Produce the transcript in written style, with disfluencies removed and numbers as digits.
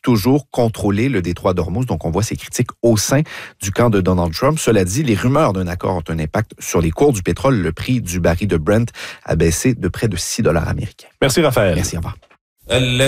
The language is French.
toujours contrôler le détroit d'Ormuz. Donc, on voit ces critiques au sein du camp de Donald Trump. Cela dit, les rumeurs d'un accord ont un impact sur les cours du pétrole. Le prix du baril de Brent a baissé de près de $6 américains. Merci, Raphaël. Merci, au revoir.